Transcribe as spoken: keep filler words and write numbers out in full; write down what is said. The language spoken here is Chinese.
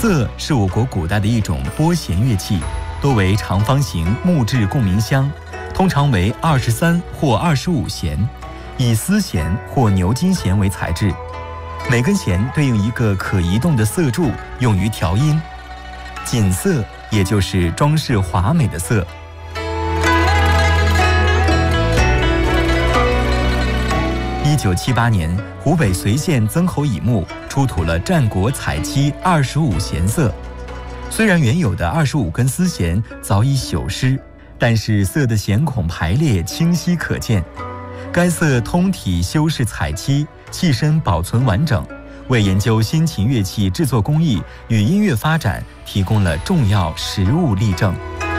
瑟是我国古代的一种拨弦乐器，多为长方形木质共鸣箱，通常为二十三或二十五弦，以丝弦或牛筋弦为材质。每根弦对应一个可移动的瑟柱，用于调音。锦瑟也就是装饰华美的瑟。一九七八年，湖北随县曾侯乙墓出土了战国彩漆二十五弦瑟。虽然原有的二十五根丝弦早已朽失，但是瑟的弦孔排列清晰可见。该瑟通体修饰彩漆，器身保存完整，为研究新琴乐器制作工艺与音乐发展提供了重要实物例证。